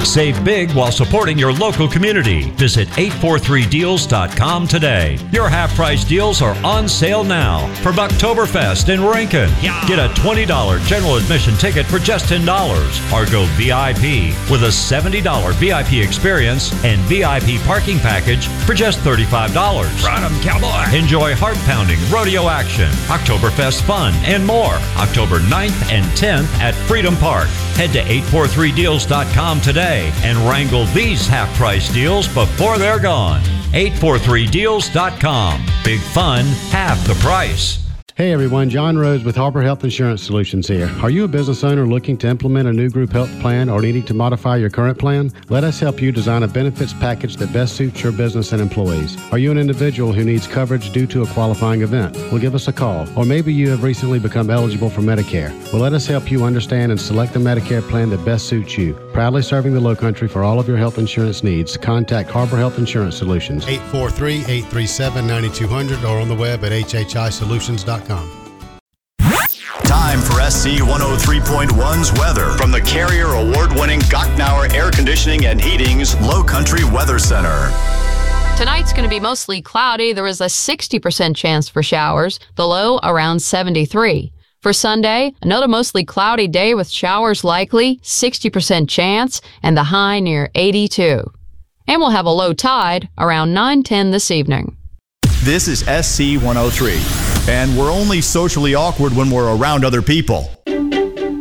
Save big while supporting your local community. Visit 843deals.com today. Your half-price deals are on sale now for Bucktoberfest in Rankin. Get a $20 general admission ticket for just $10 or go VIP with a $70 VIP experience and VIP parking package for just $35. Run 'em, cowboy! Enjoy heart-pounding rodeo action, Oktoberfest fun, and more October 9th and 10th at Freedom Park. Head to 843deals.com today and wrangle these half-price deals before they're gone. 843deals.com. Big fun, half the price. Hey everyone, John Rose with Harbor Health Insurance Solutions here. Are you a business owner looking to implement a new group health plan or needing to modify your current plan? Let us help you design a benefits package that best suits your business and employees. Are you an individual who needs coverage due to a qualifying event? Well, give us a call. Or maybe you have recently become eligible for Medicare. Well, let us help you understand and select the Medicare plan that best suits you. Proudly serving the Lowcountry for all of your health insurance needs. Contact Harbor Health Insurance Solutions. 843-837-9200 or on the web at hhisolutions.com. Time for SC 103.1's weather from the Carrier Award-winning Gocknauer Air Conditioning and Heating's Low Country Weather Center. Tonight's going to be mostly cloudy. There is a 60% chance for showers, the low around 73. For Sunday, another mostly cloudy day with showers likely, 60% chance, and the high near 82. And we'll have a low tide around 9:10 this evening. This is SC 103, and we're only socially awkward when we're around other people.